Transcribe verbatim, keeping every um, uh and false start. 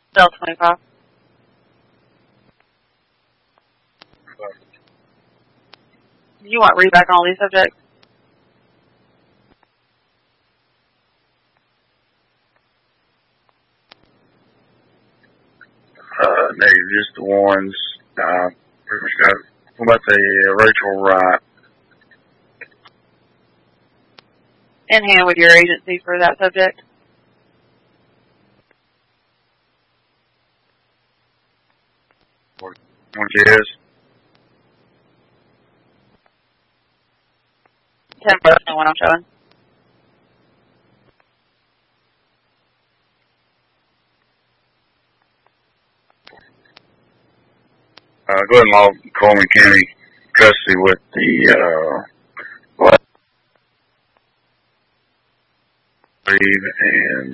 Cell twenty-five. You want read back on all these subjects? Uh, negative, just the ones. Uh, pretty much got. What about the uh, Rachel Wright? In hand with your agency for that subject? One she is. ten percent what I'm showing. Uh, go ahead and log Coleman County custody with the, uh, leave and